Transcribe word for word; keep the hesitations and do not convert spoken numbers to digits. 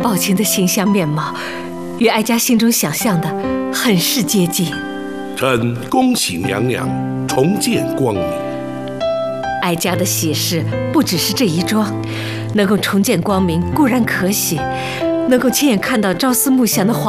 抱琴的形象面貌，与哀家心中想象的很是接近。 臣恭喜娘娘重见光明。 哀家的喜事不只是这一桩，能够重见光明固然可喜，能够亲眼看到朝思暮想的皇